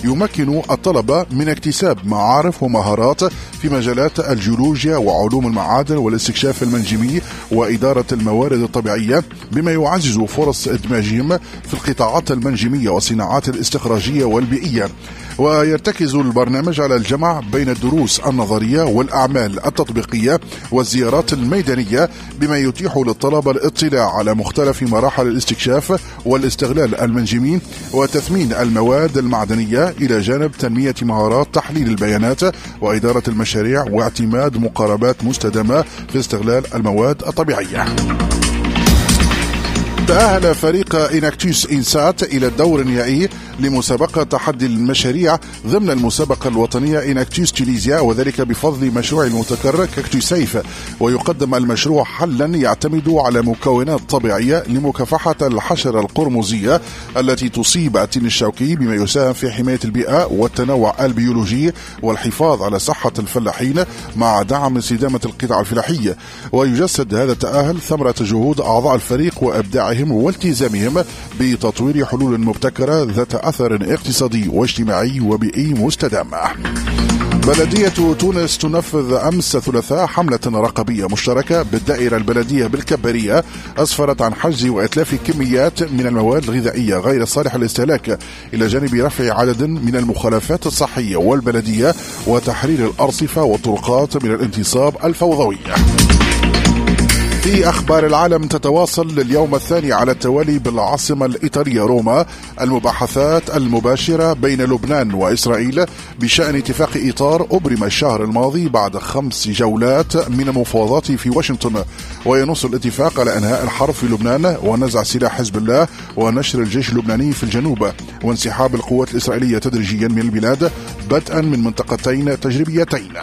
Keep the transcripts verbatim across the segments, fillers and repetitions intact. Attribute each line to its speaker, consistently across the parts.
Speaker 1: يمكن الطلبة من اكتساب معارف ومهارات في مجالات الجيولوجيا وعلوم المعادن والاستكشاف المنجمي وإدارة الموارد الطبيعية، بما يعزز فرص إدماجهم في القطاعات المنجمية والصناعات الاستخراجية والبيئية. ويرتكز البرنامج على الجمع بين الدروس النظرية والأعمال التطبيقية والزيارات الميدانية، بما يتيح للطلبة الاطلاع على مختلف مراحل الاستكشاف والاستغلال المنجمي وتثمين المواد المعدنية، إلى جانب تنمية مهارات تحليل البيانات وإدارة المشاريع واعتماد مقاربات مستدامة في استغلال المواد الطبيعية. تأهل فريق إناكتوس إنسات إلى الدور النهائي لمسابقة تحدي المشاريع ضمن المسابقة الوطنية إناكتوس تونيزيا، وذلك بفضل مشروع المبتكر كاكتوسيف. ويقدم المشروع حلا يعتمد على مكونات طبيعية لمكافحة الحشرة القرمزية التي تصيب التين الشوكي، بما يساهم في حماية البيئة والتنوع البيولوجي والحفاظ على صحة الفلاحين مع دعم استدامة القطاع الفلاحي. ويجسد هذا التأهل ثمرة جهود أعضاء الفريق وإبداعهم والتزامهم بتطوير حلول مبتكرة ذات أثر اقتصادي واجتماعي وبيئي مستدام. بلدية تونس تنفذ أمس الثلاثاء حملة رقابية مشتركة بالدائرة البلدية بالكبرية، أسفرت عن حجز وإتلاف كميات من المواد الغذائية غير الصالحة للاستهلاك، إلى جانب رفع عدد من المخالفات الصحية والبلدية وتحرير الأرصفة والطرقات من الانتصاب الفوضوي. في أخبار العالم، تتواصل لليوم الثاني على التوالي بالعاصمة الإيطالية روما المباحثات المباشرة بين لبنان وإسرائيل بشأن اتفاق إطار أبرم الشهر الماضي بعد خمس جولات من المفاوضات في واشنطن. وينص الاتفاق على إنهاء الحرب في لبنان ونزع سلاح حزب الله ونشر الجيش اللبناني في الجنوب وانسحاب القوات الإسرائيلية تدريجيا من البلاد بدءا من منطقتين تجريبيتين.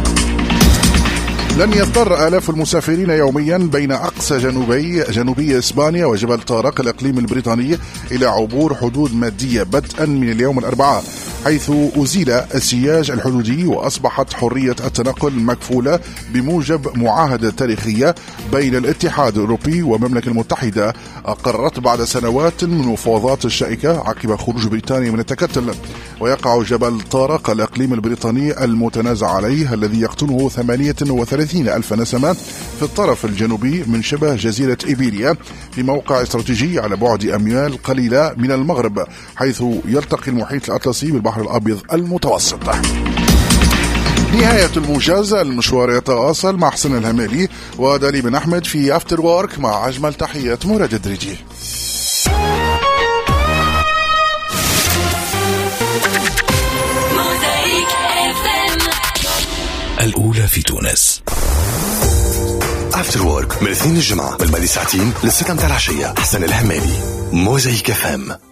Speaker 1: لن يضطر آلاف المسافرين يوميا بين أقصى جنوبي جنوبي إسبانيا وجبل طارق الإقليم البريطاني إلى عبور حدود مادية بدءا من اليوم الأربعاء، حيث أزيل السياج الحدودي وأصبحت حرية التنقل مكفولة بموجب معاهدة تاريخية بين الاتحاد الأوروبي والمملكة المتحدة أقرت بعد سنوات من المفاوضات الشائكة عقب خروج بريطانيا من التكتل. ويقع جبل طارق الإقليم البريطاني المتنازع عليه الذي يقطنه ثمانية وثلاثين ألف نسمة في الطرف الجنوبي من شبه جزيرة إيبيريا، في موقع استراتيجي على بعد أميال قليلة من المغرب، حيث يلتقي المحيط الأطلسي بالبحر الأبيض المتوسط. نهاية الموجز، المشوار يتواصل مع حسن الهمالي ودالي بن أحمد في أفتر وورك، مع أجمل تحيات مراد الدريجي.
Speaker 2: الأولى في تونس.
Speaker 3: أفتر وورك من الاثنين الجمعة بالماضي ساعتين للستة متاع العشية. حسن الهمالي، موزايك اف ام.